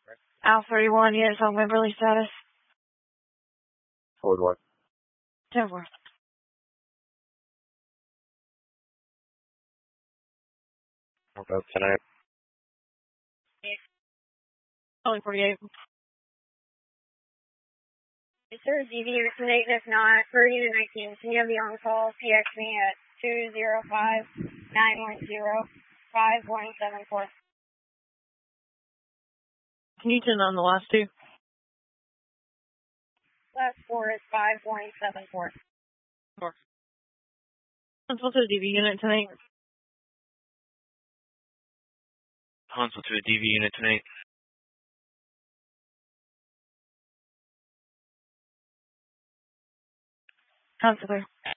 Alpha 31, yes, on Wimberley status. Forward what? Denworth. About tonight. Only 48. Is there a DV unit tonight? If not, for Unit 19, can you have the on-call PX me at 205-910-5174? Can you turn on the last two? Last four is 5174. 4. Consult to the DV unit tonight. Consult to a DV unit tonight. Consular.